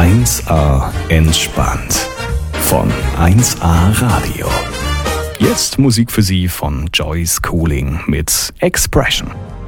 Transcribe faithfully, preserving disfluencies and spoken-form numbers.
eins A entspannt von eins A Radio. Jetzt Musik für Sie von Joyce Cooling mit Expression.